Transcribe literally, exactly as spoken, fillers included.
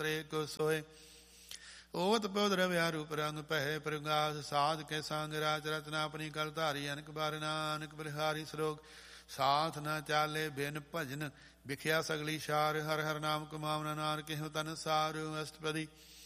ਤਰੇ ਕੋ ਸੋਏ। ਓਤ ਪਉ ਦਰਵਿਆ ਰੂਪ ਰੰਗ ਪਹਿ ਪ੍ਰਗਾਸ ਸਾਧ ਕੇ ਸੰਗ ਰਾਜ ਰਤਨਾ ਆਪਣੀ ਕਲ ਧਾਰੀ ਅਨਕ ਬਾਰ ਨਾਨਕ ਬਲਿਹਾਰੀ ਸਲੋਕ ਸਾਥ ਨਾ ਚਾਲੇ ਬਿਨ ਭਜਨ ਵਿਖਿਆ ਸਗਲੀ ਸ਼ਾਰ ਹਰ ਹਰ ਨਾਮ ਕਮਾਵਨਾ ਨਾਨਕ ਇਹੋ ਤਨ ਸਾਰ ਅਸ਼ਟਪਦੀ